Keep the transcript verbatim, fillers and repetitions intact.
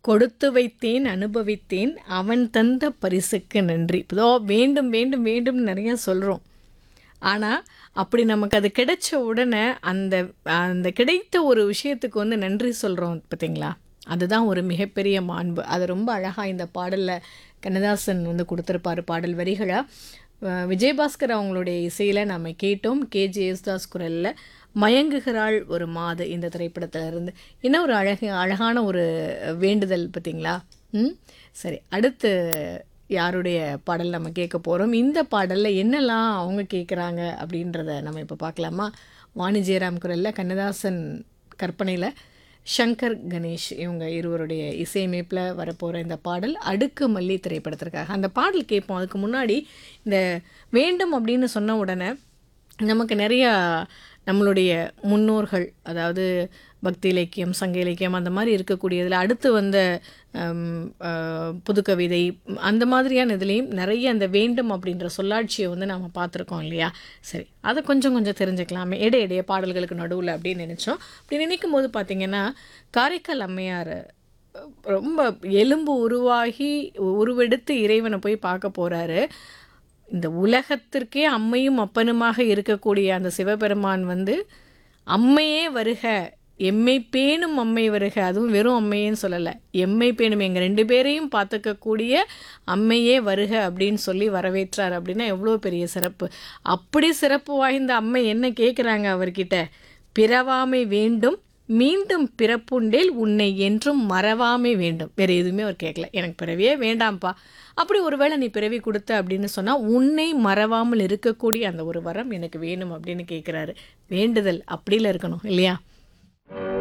கொடுத்து வைத்தேன் அனுபவித்தேன் அவன் தந்த பரிசுக்கு நன்றி. இப்போ வேண்டும் வேண்டும் வேண்டும் நிறைய சொல்கிறோம். ஆனால் அப்படி நமக்கு அது கிடைச்ச உடனே அந்த அந்த கிடைத்த ஒரு விஷயத்துக்கு வந்து நன்றி சொல்கிறோம் பார்த்தீங்களா, அதுதான் ஒரு மிகப்பெரிய மாண்பு. அது ரொம்ப அழகாக இந்த பாடலில் கண்ணதாசன் வந்து கொடுத்துருப்பாரு பாடல் வரிகளை. விஜயபாஸ்கர் அவங்களுடைய இசையில் நம்ம கேட்டோம். கேஜே யேசுதாஸ் குரலில் மயங்குகிறாள் ஒரு மாது இந்த திரைப்படத்தில் இருந்து. இன்னும் ஒரு அழகு அழகான ஒரு வேண்டுதல் பார்த்தீங்களா. ம் சரி, அடுத்து யாருடைய பாடல் நம்ம கேட்க போகிறோம், இந்த பாடலில் என்னெல்லாம் அவங்க கேட்குறாங்க அப்படின்றத நம்ம இப்போ பார்க்கலாமா. வாணி ஜெயராம் குரலில், கண்ணதாசன் கற்பனையில் சங்கர் கணேஷ் இவங்க இருவருடைய இசையமைப்பில் வரப்போகிற இந்த பாடல் அடுக்கு மல்லி திரைப்படத்திற்காக. அந்த பாடல் கேட்போம். அதுக்கு முன்னாடி இந்த வேண்டும் அப்படின்னு சொன்ன உடனே நமக்கு நிறையா நம்மளுடைய முன்னோர்கள், அதாவது பக்தி இலக்கியம், சங்க இலக்கியம் அந்த மாதிரி இருக்கக்கூடியதில் அடுத்து வந்த புதுக்கவிதை அந்த மாதிரியான இதுலேயும் நிறைய அந்த வேண்டும் அப்படின்ற சொல்லாட்சியை வந்து நம்ம பார்த்துருக்கோம் இல்லையா. சரி, அதை கொஞ்சம் கொஞ்சம் தெரிஞ்சுக்கலாமே இடை இடைய பாடல்களுக்கு நடுவில் அப்படின்னு நினச்சோம். அப்படி நினைக்கும் போது பார்த்திங்கன்னா, காரைக்கால் அம்மையார் ரொம்ப எலும்பு உருவாகி உருவெடுத்து இறைவனை போய் பார்க்க போகிறாரு. இந்த உலகத்திற்கே அம்மையும் அப்பனுமாக இருக்கக்கூடிய அந்த சிவபெருமான் வந்து அம்மையே வருக, எம்மை பேணும் அம்மை வருக, அதுவும் வெறும் அம்மையேன்னு சொல்லலை, எம்மை பேணும் எங்கள் ரெண்டு பேரையும் பார்த்துக்கக்கூடிய அம்மையே வருக அப்படின்னு சொல்லி வரவேற்றார். அப்படின்னா எவ்வளோ பெரிய சிறப்பு. அப்படி சிறப்பு வாய்ந்த அம்மை என்ன கேட்குறாங்க அவர்கிட்ட, பிறவாமை வேண்டும் மீண்டும் பிறப்புண்டேல் உன்னை என்றும் மறவாமை வேண்டும். வேறு எதுவுமே அவர் கேட்கல, எனக்கு பிறவியே வேண்டாம்ப்பா, அப்படி ஒரு வேளை நீ பிறவி கொடுத்த அப்படின்னு சொன்னால் உன்னை மறவாமல் இருக்கக்கூடிய அந்த ஒரு வரம் எனக்கு வேணும் அப்படின்னு கேட்குறாரு. வேண்டுதல் அப்படில இருக்கணும் இல்லையா.